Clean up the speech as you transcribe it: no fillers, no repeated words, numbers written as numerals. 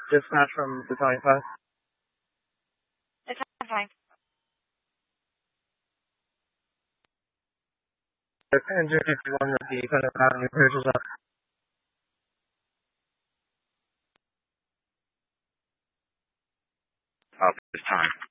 Dispatch from Battalion 5. It's fine. Engine 51 of the Thunder Avenue clears up. This time.